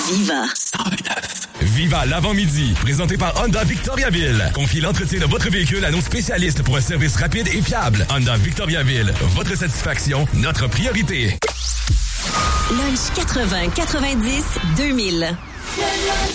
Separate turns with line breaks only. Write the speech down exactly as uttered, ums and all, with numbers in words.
Viva.
cent neuf. Viva l'avant-midi, présenté par Honda Victoriaville. Confiez l'entretien de votre véhicule à nos spécialistes pour un service rapide et fiable. Honda Victoriaville, votre satisfaction, notre priorité.
Lunch quatre-vingts quatre-vingt-dix deux mille.